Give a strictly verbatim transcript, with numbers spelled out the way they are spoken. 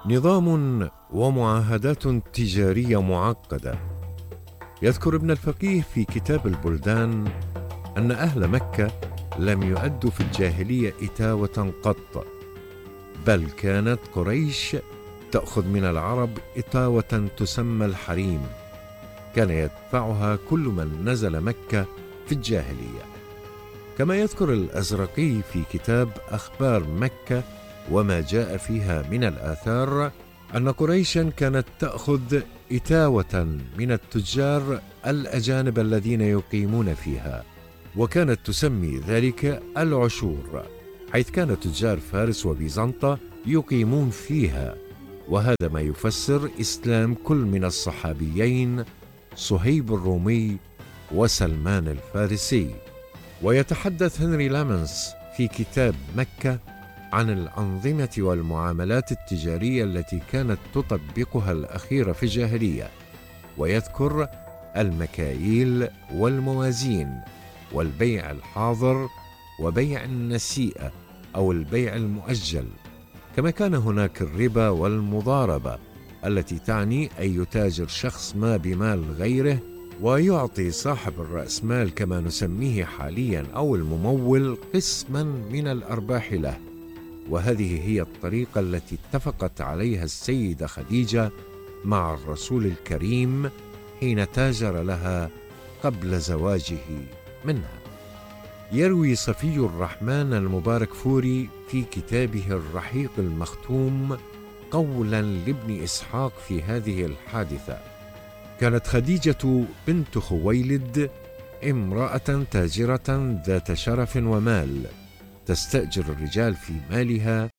نظام ومعاهدات تجارية معقدة. يذكر ابن الفقيه في كتاب البلدان أن أهل مكة لم يؤدوا في الجاهلية إتاوة قط، بل كانت قريش تأخذ من العرب إتاوة تسمى الحريم، كان يدفعها كل من نزل مكة في الجاهلية. كما يذكر الأزرقي في كتاب أخبار مكة وما جاء فيها من الآثار أن قريشا كانت تأخذ إتاوة من التجار الأجانب الذين يقيمون فيها، وكانت تسمي ذلك العشور، حيث كان تجار فارس وبيزنطة يقيمون فيها، وهذا ما يفسر إسلام كل من الصحابيين صهيب الرومي وسلمان الفارسي. ويتحدث هنري لامنس في كتاب مكة عن الأنظمة والمعاملات التجارية التي كانت تطبقها الأخيرة في الجاهلية، ويذكر المكاييل والموازين والبيع الحاضر وبيع النسيئة أو البيع المؤجل. كما كان هناك الربا والمضاربة التي تعني أن يتاجر شخص ما بمال غيره ويعطي صاحب الرأس مال كما نسميه حاليا أو الممول قسما من الأرباح له، وهذه هي الطريقة التي اتفقت عليها السيدة خديجة مع الرسول الكريم حين تاجر لها قبل زواجه منها. يروي صفي الرحمن المبارك فوري في كتابه الرحيق المختوم قولا لابن إسحاق في هذه الحادثة: كانت خديجة بنت خويلد امرأة تاجرة ذات شرف ومال، تستأجر الرجال في مالها